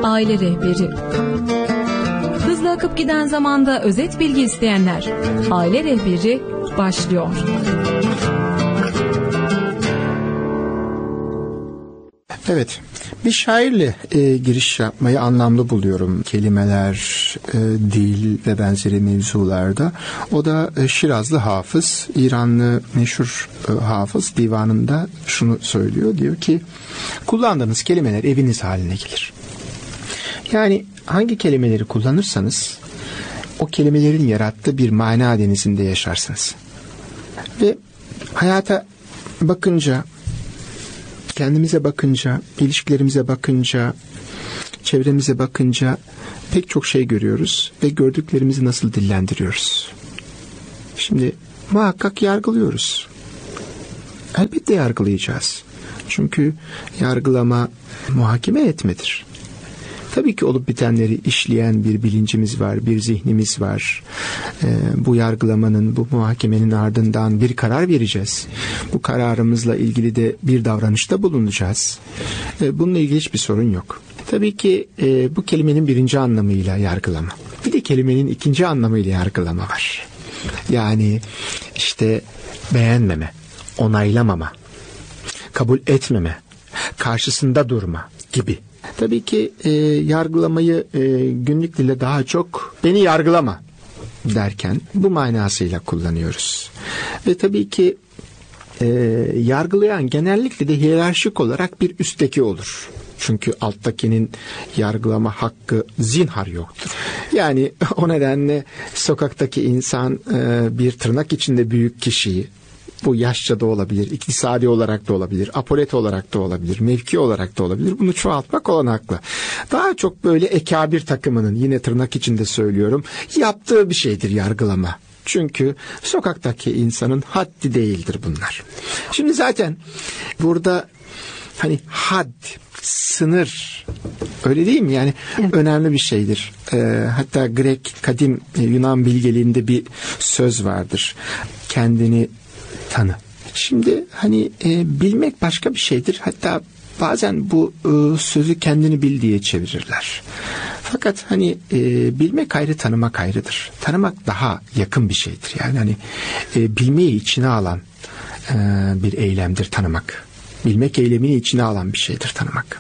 Aile rehberi. Hızla akıp giden zamanda özet bilgi isteyenler. Aile rehberi başlıyor. Evet, bir şairle giriş yapmayı anlamlı buluyorum. Kelimeler, dil ve benzeri mevzularda. O da Şirazlı Hafız, İranlı meşhur hafız divanında şunu söylüyor. Diyor ki, kullandığınız kelimeler eviniz haline gelir. Yani hangi kelimeleri kullanırsanız o kelimelerin yarattığı bir mana denizinde yaşarsınız. Ve hayata bakınca, kendimize bakınca, ilişkilerimize bakınca, çevremize bakınca pek çok şey görüyoruz ve gördüklerimizi nasıl dillendiriyoruz? Şimdi muhakkak yargılıyoruz. Elbette yargılayacağız. Çünkü yargılama muhakeme etmedir. Tabii ki olup bitenleri işleyen bir bilincimiz var, bir zihnimiz var. Bu yargılamanın, bu muhakemenin ardından bir karar vereceğiz. Bu kararımızla ilgili de bir davranışta bulunacağız. Bununla ilgili hiçbir sorun yok. Tabii ki bu kelimenin birinci anlamıyla yargılama. Bir de kelimenin ikinci anlamıyla yargılama var. Yani işte beğenmeme, onaylamama, kabul etmeme, karşısında durma gibi. Tabii ki yargılamayı günlük dille daha çok beni yargılama derken bu manasıyla kullanıyoruz. Ve tabii ki yargılayan genellikle de hiyerarşik olarak bir üstteki olur. Çünkü alttakinin yargılama hakkı zinhar yoktur. Yani o nedenle sokaktaki insan bir tırnak içinde büyük kişiyi, bu yaşça da olabilir, iktisadi olarak da olabilir, apolet olarak da olabilir, mevki olarak da olabilir. Bunu çoğaltmak olanaklı. Daha çok böyle ekabir takımının, yine tırnak içinde söylüyorum, yaptığı bir şeydir yargılama. Çünkü sokaktaki insanın haddi değildir bunlar. Şimdi zaten burada hani had, sınır, öyle değil mi? Yani evet, önemli bir şeydir. Hatta Grek, kadim Yunan bilgeliğinde bir söz vardır. Kendini tanı. Şimdi hani bilmek başka bir şeydir. Hatta bazen bu sözü kendini bil diye çevirirler. Fakat hani bilmek ayrı, tanımak ayrıdır. Tanımak daha yakın bir şeydir. Yani hani bilmeyi içine alan bir eylemdir tanımak. Bilmek eylemini içine alan bir şeydir tanımak.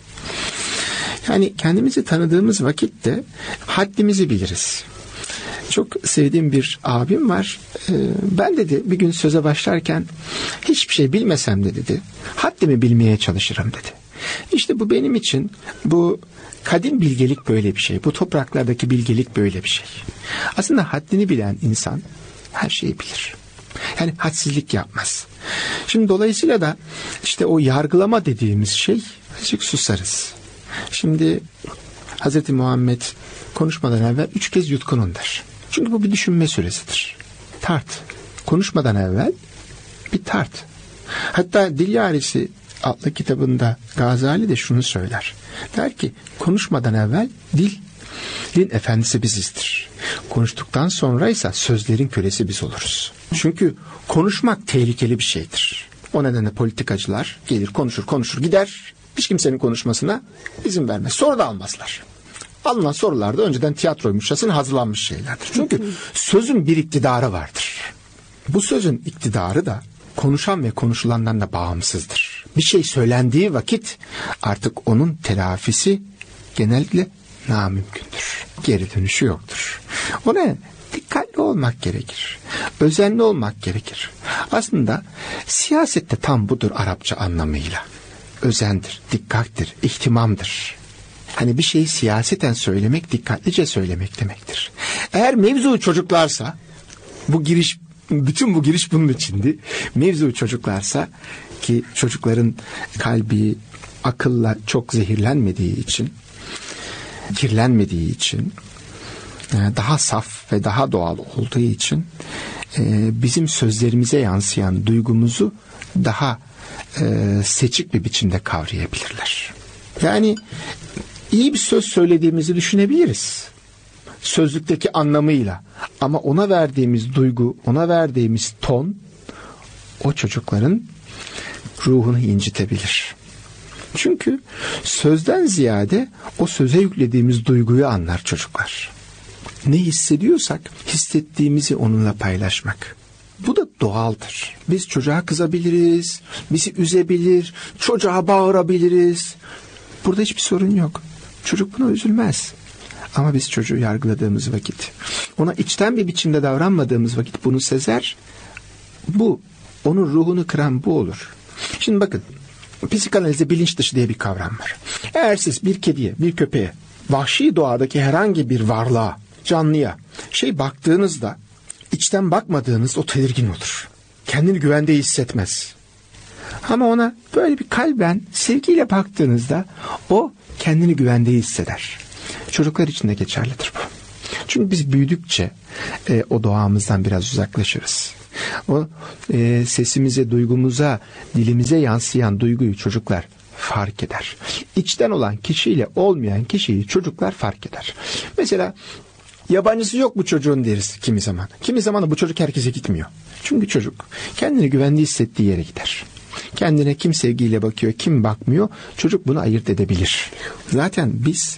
Yani kendimizi tanıdığımız vakitte haddimizi biliriz. Çok sevdiğim bir abim var. Ben dedi bir gün söze başlarken hiçbir şey bilmesem de dedi, haddimi bilmeye çalışırım dedi. İşte bu benim için, bu kadim bilgelik böyle bir şey. Bu topraklardaki bilgelik böyle bir şey. Aslında haddini bilen insan her şeyi bilir. Yani hadsizlik yapmaz. Şimdi dolayısıyla da işte o yargılama dediğimiz şey, azıcık susarız. Şimdi Hz. Muhammed konuşmadan evvel 3 kez yutkunun der. Çünkü bu bir düşünme süresidir. Tart. Konuşmadan evvel bir tart. Hatta Dil Yarisi adlı kitabında Gazali de şunu söyler. Der ki konuşmadan evvel dilin efendisi bizizdir. Konuştuktan sonra ise sözlerin kölesi biz oluruz. Çünkü konuşmak tehlikeli bir şeydir. O nedenle politikacılar gelir konuşur gider. Hiç kimsenin konuşmasına izin vermez. Soru da almazlar. Alınan sorularda önceden tiyatroymuşçasına hazırlanmış şeylerdir. Çünkü sözün bir iktidarı vardır. Bu sözün iktidarı da konuşan ve konuşulandan da bağımsızdır. Bir şey söylendiği vakit artık onun telafisi genellikle namümkündür. Geri dönüşü yoktur. Ona dikkatli olmak gerekir. Özenli olmak gerekir. Aslında siyasette tam budur Arapça anlamıyla. Özendir, dikkattir, ihtimamdır. Hani bir şeyi siyaseten söylemek, dikkatlice söylemek demektir. Eğer mevzu çocuklarsa, bütün bu giriş bunun içindi. Mevzu çocuklarsa, ki çocukların kalbi akılla çok zehirlenmediği için, kirlenmediği için, daha saf ve daha doğal olduğu için bizim sözlerimize yansıyan duygumuzu daha seçik bir biçimde kavrayabilirler. Yani iyi bir söz söylediğimizi düşünebiliriz. Sözlükteki anlamıyla. Ama ona verdiğimiz duygu, ona verdiğimiz ton o çocukların ruhunu incitebilir. Çünkü sözden ziyade o söze yüklediğimiz duyguyu anlar çocuklar. Ne hissediyorsak hissettiğimizi onunla paylaşmak. Bu da doğaldır. Biz çocuğa kızabiliriz, bizi üzebilir, çocuğa bağırabiliriz. Burada hiçbir sorun yok. Çocuk buna üzülmez. Ama biz çocuğu yargıladığımız vakit, ona içten bir biçimde davranmadığımız vakit bunu sezer. Bu, onun ruhunu kıran bu olur. Şimdi bakın, psikanalizde bilinç dışı diye bir kavram var. Eğer siz bir kediye, bir köpeğe, vahşi doğadaki herhangi bir varlığa, canlıya baktığınızda, içten bakmadığınız o tedirgin olur. Kendini güvende hissetmez. Ama ona böyle bir kalben, sevgiyle baktığınızda o kendini güvende hisseder. Çocuklar için de geçerlidir bu. Çünkü biz büyüdükçe o doğamızdan biraz uzaklaşırız. O sesimize, duygumuza, dilimize yansıyan duyguyu çocuklar fark eder. İçten olan kişiyle olmayan kişiyi çocuklar fark eder. Mesela yabancısı yok bu çocuğun deriz kimi zaman. Kimi zaman bu çocuk herkese gitmiyor. Çünkü çocuk kendini güvende hissettiği yere gider. Kendine kim sevgiyle bakıyor, kim bakmıyor, çocuk bunu ayırt edebilir. Zaten biz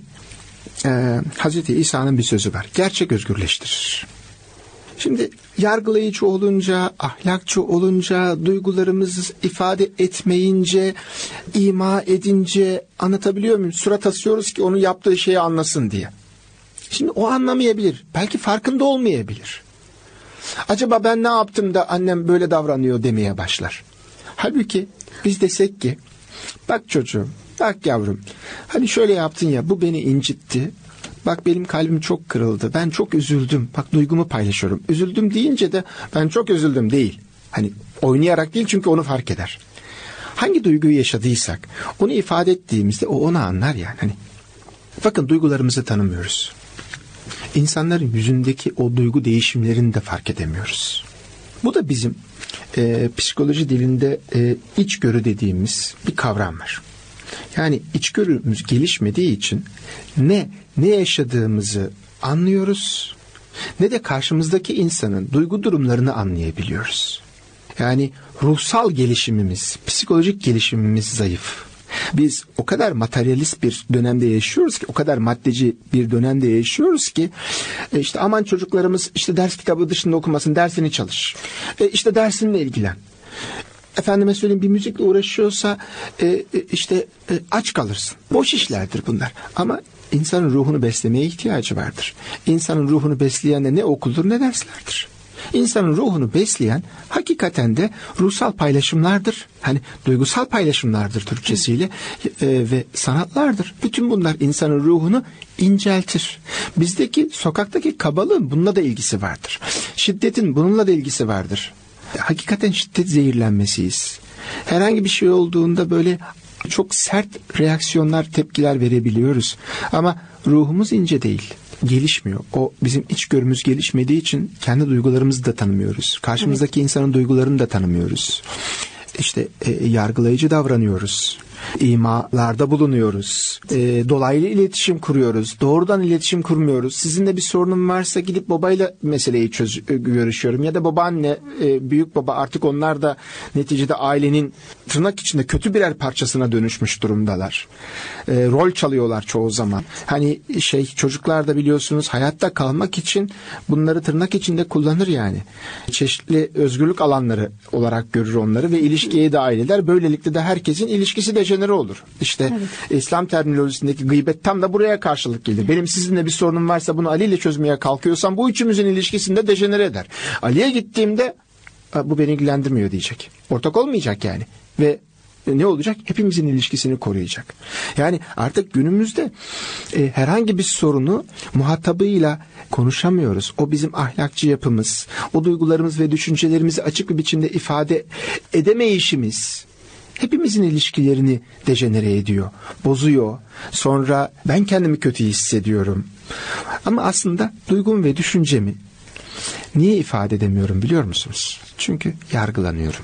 Hazreti İsa'nın bir sözü var. Gerçek özgürleştirir. Şimdi yargılayıcı olunca, ahlakçı olunca, duygularımızı ifade etmeyince, ima edince, anlatabiliyor muyum? Surat asıyoruz ki onun yaptığı şeyi anlasın diye. Şimdi o anlamayabilir. Belki farkında olmayabilir. Acaba ben ne yaptım da annem böyle davranıyor demeye başlar. Halbuki biz desek ki, bak çocuğum, bak yavrum, hani şöyle yaptın ya, bu beni incitti. Bak benim kalbim çok kırıldı. Ben çok üzüldüm. Bak duygumu paylaşıyorum. Üzüldüm deyince de ben çok üzüldüm değil. Hani oynayarak değil, çünkü onu fark eder. Hangi duyguyu yaşadıysak onu ifade ettiğimizde o onu anlar yani. Hani bakın, duygularımızı tanımıyoruz. İnsanların yüzündeki o duygu değişimlerini de fark edemiyoruz. Bu da bizim psikoloji dilinde içgörü dediğimiz bir kavram var. Yani içgörümüz gelişmediği için ne yaşadığımızı anlıyoruz, ne de karşımızdaki insanın duygu durumlarını anlayabiliyoruz. Yani ruhsal gelişimimiz, psikolojik gelişimimiz zayıf. Biz o kadar materyalist bir dönemde yaşıyoruz ki, o kadar maddeci bir dönemde yaşıyoruz ki, işte aman çocuklarımız işte ders kitabı dışında okumasın, dersini çalış. İşte dersinle ilgilen. Efendime söyleyeyim, bir müzikle uğraşıyorsa aç kalırsın. Boş işlerdir bunlar. Ama insanın ruhunu beslemeye ihtiyacı vardır. İnsanın ruhunu besleyen de ne okuldur ne derslerdir. İnsanın ruhunu besleyen hakikaten de ruhsal paylaşımlardır. Hani duygusal paylaşımlardır Türkçesiyle ve sanatlardır. Bütün bunlar insanın ruhunu inceltir. Bizdeki sokaktaki kabalığın bununla da ilgisi vardır. Şiddetin bununla da ilgisi vardır. Hakikaten şiddet zehirlenmesiyiz. Herhangi bir şey olduğunda böyle çok sert reaksiyonlar, tepkiler verebiliyoruz. Ama ruhumuz ince değil. Gelişmiyor. O bizim içgörümüz gelişmediği için kendi duygularımızı da tanımıyoruz. Karşımızdaki insanın duygularını da tanımıyoruz. İşte yargılayıcı davranıyoruz. İmalarda bulunuyoruz. Dolaylı iletişim kuruyoruz. Doğrudan iletişim kurmuyoruz. Sizinle bir sorunum varsa gidip babayla meseleyi görüşüyorum. Ya da babaanne, büyük baba, artık onlar da neticede ailenin tırnak içinde kötü birer parçasına dönüşmüş durumdalar. Rol çalıyorlar çoğu zaman. Hani çocuklar da biliyorsunuz hayatta kalmak için bunları tırnak içinde kullanır yani. Çeşitli özgürlük alanları olarak görür onları ve ilişkiye dahil eder. Böylelikle de herkesin ilişkisi dejenere olur. İşte evet. İslam terminolojisindeki gıybet tam da buraya karşılık gelir. Benim sizinle bir sorunum varsa bunu Ali ile çözmeye kalkıyorsam bu üçümüzün ilişkisinde dejenere eder. Ali'ye gittiğimde bu beni ilgilendirmiyor diyecek. Ortak olmayacak yani. Ve ne olacak? Hepimizin ilişkisini koruyacak. Yani artık günümüzde herhangi bir sorunu muhatabıyla konuşamıyoruz. O bizim ahlakçı yapımız, o duygularımız ve düşüncelerimizi açık bir biçimde ifade edemeyişimiz hepimizin ilişkilerini dejenere ediyor, bozuyor. Sonra ben kendimi kötü hissediyorum. Ama aslında duygum ve düşüncemi niye ifade edemiyorum biliyor musunuz? Çünkü yargılanıyorum.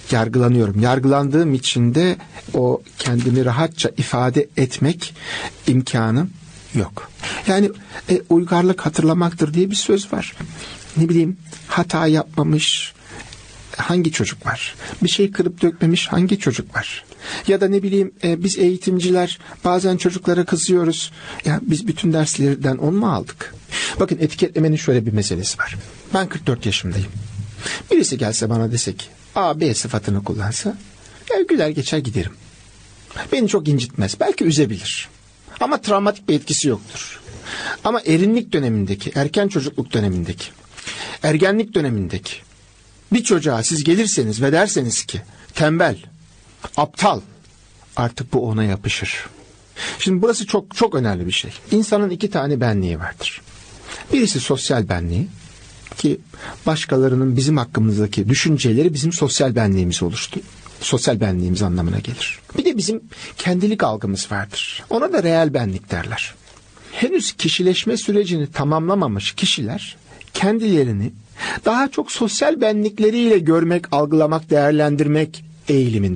Yargılandığım için de o kendimi rahatça ifade etmek imkanım yok. Yani uygarlık hatırlamaktır diye bir söz var. Ne bileyim, hata yapmamış hangi çocuk var? Bir şey kırıp dökmemiş hangi çocuk var? Ya da ne bileyim biz eğitimciler bazen çocuklara kızıyoruz. Ya biz bütün derslerden 10 mu aldık? Bakın etiketlemenin şöyle bir meselesi var. Ben 44 yaşındayım. Birisi gelse bana dese ki A, B sıfatını kullansa ya güler geçer giderim. Beni çok incitmez. Belki üzebilir. Ama travmatik bir etkisi yoktur. Ama erinlik dönemindeki, erken çocukluk dönemindeki, ergenlik dönemindeki bir çocuğa siz gelirseniz ve derseniz ki tembel, aptal, artık bu ona yapışır. Şimdi burası çok çok önemli bir şey. İnsanın 2 tane benliği vardır. Birisi sosyal benliği ki başkalarının bizim hakkımızdaki düşünceleri bizim sosyal benliğimiz oluşturuyor. Sosyal benliğimiz anlamına gelir. Bir de bizim kendilik algımız vardır. Ona da reel benlik derler. Henüz kişileşme sürecini tamamlamamış kişiler kendilerini daha çok sosyal benlikleriyle görmek, algılamak, değerlendirmek eğiliminde.